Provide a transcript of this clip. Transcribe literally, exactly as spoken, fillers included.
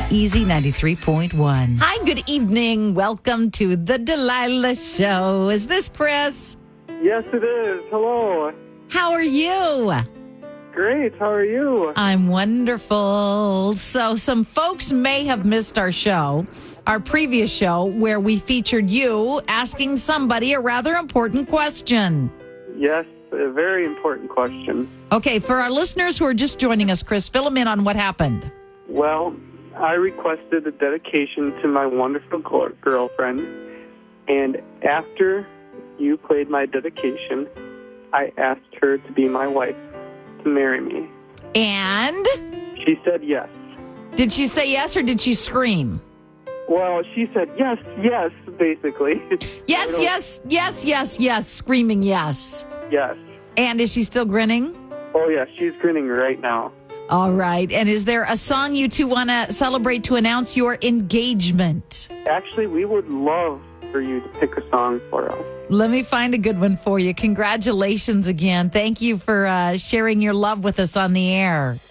Easy ninety-three point one. Hi, good evening. Welcome to the Delilah Show. Is this Chris? Yes, it is. Hello. How are you? Great. How are you? I'm wonderful. So some folks may have missed our show, our previous show, where we featured you asking somebody a rather important question. Yes, a very important question. Okay, for our listeners who are just joining us, Chris, fill them in on what happened. Well, I requested a dedication to my wonderful girl- girlfriend, and after you played my dedication, I asked her to be my wife, to marry me. And? She said yes. Did she say yes or did she scream? Well, she said yes, yes, basically. Yes, yes, yes, yes, yes, screaming yes. Yes. And is she still grinning? Oh, yeah, she's grinning right now. All right. And is there a song you two want to celebrate to announce your engagement? Actually, we would love for you to pick a song for us. Let me find a good one for you. Congratulations again. Thank you for uh, sharing your love with us on the air.